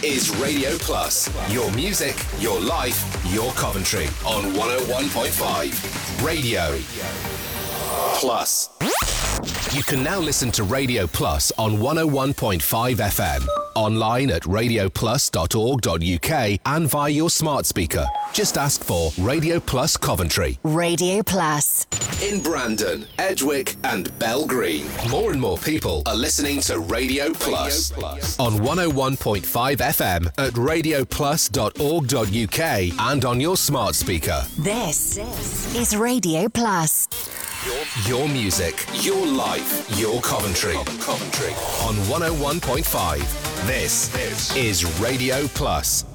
is Radio Plus. Your music, your life, your Coventry on 101.5 Radio Plus. You can now listen to Radio Plus on 101.5 FM, online at radioplus.org.uk and via your smart speaker. Just ask for Radio Plus Coventry. Radio Plus. In Brandon, Edgwick and Belgreen, more and more people are listening to Radio Plus on 101.5 FM at radioplus.org.uk and on your smart speaker. This is Radio Plus. Your music, your life, your Coventry. On 101.5. This is Radio Plus.